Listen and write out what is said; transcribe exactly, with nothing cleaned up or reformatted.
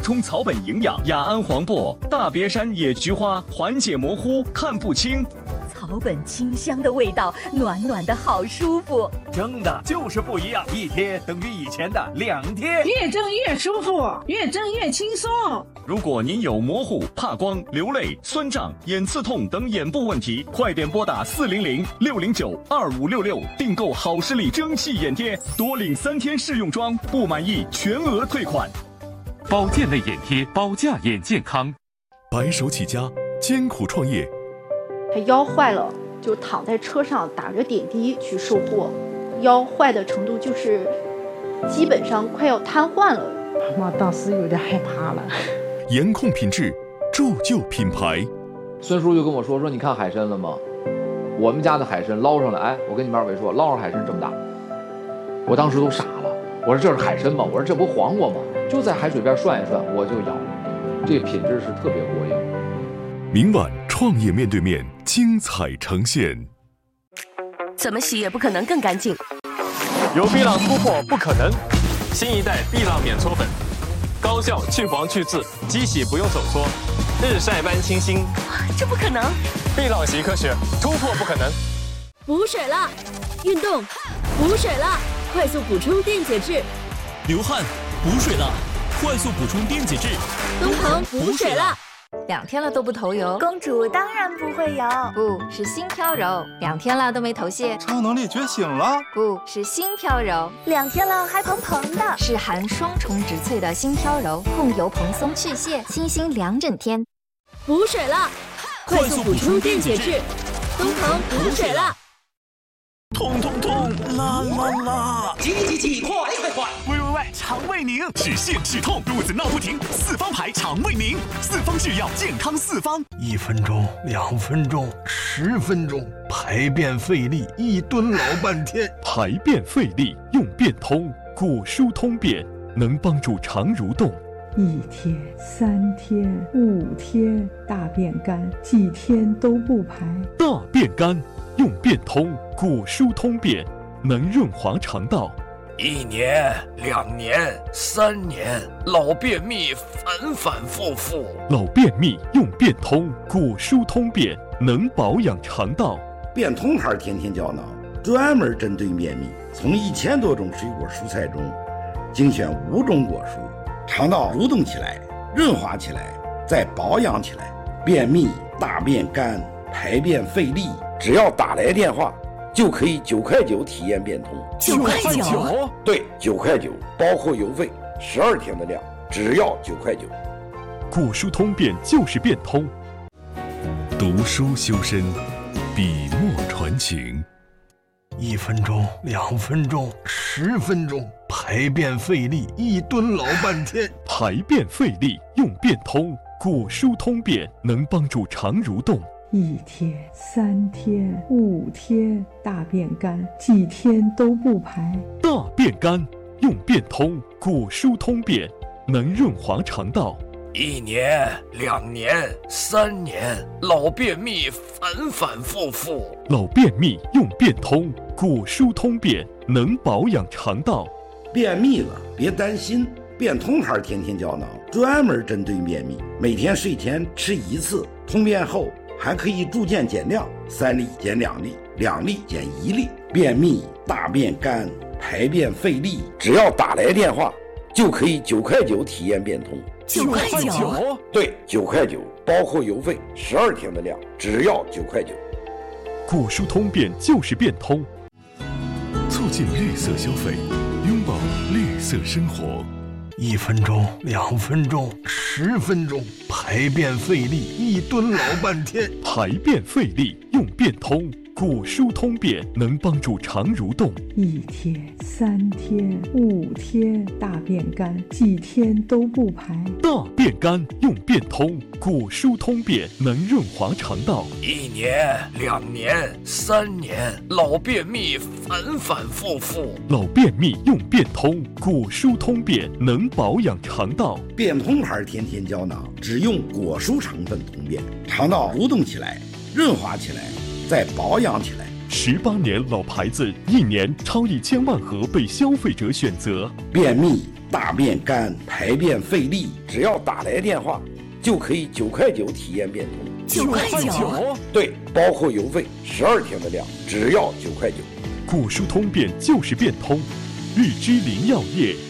充草本营养，雅安黄柏、大别山野菊花缓解模糊看不清。 草本清香的味道，暖暖的好舒服。 蒸的就是不一样，一天等于以前的两天。 越蒸越舒服，越蒸越轻松。 如果您有模糊、怕光、流泪、酸胀、眼刺痛等眼部问题，快点拨打四零零六零九二五六六订购好视力蒸汽眼贴，多领三天试用装，不满意全额退款。 保健类眼贴，保驾眼健康。 白手起家，艰苦创业。 他腰坏了，就躺在车上打着点滴去售货，腰坏的程度就是基本上快要瘫痪了。 我当时有点害怕了。 严控品质，铸就品牌。 孙叔就跟我说说，你看海参了吗？我们家的海参捞上来，哎，我跟你们二位说，捞上海参这么大，我当时都傻了。我说这是海参吗？我说这不黄瓜吗？就在海水边涮一涮，我就咬，这品质是特别过硬。 明晚创业面对面，精彩呈现。 怎么洗也不可能更干净。 有碧浪突破不可能，新一代碧浪免搓粉，高效去黄去渍，机洗不用手搓，日晒般清新。 这不可能！ 碧浪洗科学，突破不可能。 补水了，运动，补水了，快速补充电解质。 流汗，补水了，快速补充电解质。 东鹏补水了。 两天了都不头油， 公主当然不会油， 不是心飘柔。两天了都没头屑， 超能力觉醒了， 不是心飘柔。 两天了还蓬蓬的， 是含双重植萃的心飘柔，控油蓬松去屑，清新两整天。 补水了，快速补充电解质，东鹏补水了。 痛痛痛，啦啦啦！ 急急急，快快快！ 喂喂喂，肠胃宁，止泻止痛，肚子闹不停，四方牌肠胃宁，四方制药，健康四方。 一分钟，两分钟，十分钟，排便费力，一蹲老半天。 排便费力用便通，果蔬通便，能帮助肠蠕动。 一天、三天、五天，大便干，几天都不排。 大便干用便通，果蔬通便，能润滑肠道。 一年、两年、三年，老便秘反反复复。 老便秘用便通，果蔬通便，能保养肠道。 便通牌天天胶囊专门针对便秘，从一千多种水果蔬菜中精选五种果蔬，肠道蠕动起来，润滑起来，再保养起来。便秘、大便干、排便费力，只要打来电话就可以九块九体验变通。 九块九？ 对，九块九，包括邮费，十二天的量，只要九块九。 果蔬通便就是变通。读书修身，笔墨传情。 一分钟，两分钟，十分钟，排便费力，一蹲老半天。 排便费力用便通，果蔬通便，能帮助肠蠕动。 一天、三天、五天，大便干，几天都不排。 大便干用便通，果蔬通便，能润滑肠道。 一年、两年、三年，老便秘反反复复。 老便秘用便通，果蔬通便，能保养肠道。 便秘了别担心，便通牌天天胶囊专门针对便秘，每天睡前吃一次，通便后还可以逐渐减量，三粒减两粒，两粒减一粒。便秘、大便干、排便费力，只要打来电话就可以九块九体验变通。 九块九？ 对，九块九，包括邮费，十二天的量，只要九块九。 果蔬通便就是变通，促进绿色消费，拥抱绿色生活。 一分钟，两分钟，十分钟，排便费力，一蹲老半天。 排便费力用便通，果蔬通便，能帮助肠蠕动。 一天、三天、五天，大便干，几天都不排。 大便干用便通，果蔬通便，能润滑肠道。 一年、两年、三年，老便秘反反复复。 老便秘用便通，果蔬通便，能保养肠道。 便通牌天天胶囊只用果蔬成分通便，肠道蠕动起来，润滑起来，再保养起来。 十八年老牌子，一年超一千万盒被消费者选择。 便秘、 大便干、排便费力，只要打来电话，就可以九块九体验变通。 九块九？ 对，包括邮费，十二天的量，只要九块九。 果蔬通便就是变通，日之灵药业。